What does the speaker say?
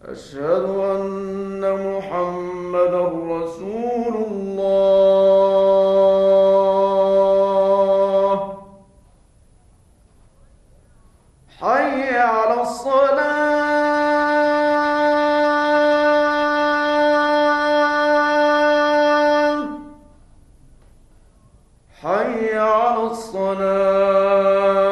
أشهد أن محمدا رسول الله. حي على الصلاة. حي على الصلاة.